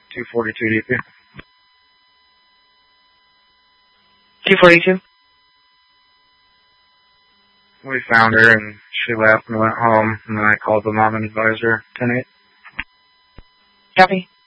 242 DP. 242? We found her, and she left and went home, and then I called the mom and advised her 10-8. Copy.